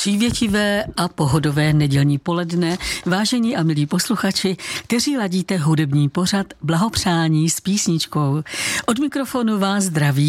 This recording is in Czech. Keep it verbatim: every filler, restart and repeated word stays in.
Přívětivé a pohodové nedělní poledne, vážení a milí posluchači, kteří ladíte hudební pořad Blahopřání s písničkou. Od mikrofonu vás zdraví